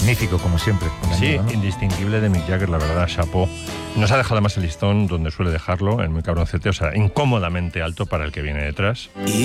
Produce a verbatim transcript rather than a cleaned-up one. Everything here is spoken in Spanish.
magnífico, como siempre. Sí, Amigo, ¿no? indistinguible de Mick Jagger, la verdad, chapó. Nos ha dejado además el listón donde suele dejarlo, en Muy cabroncete, o sea, incómodamente alto para el que viene detrás. Y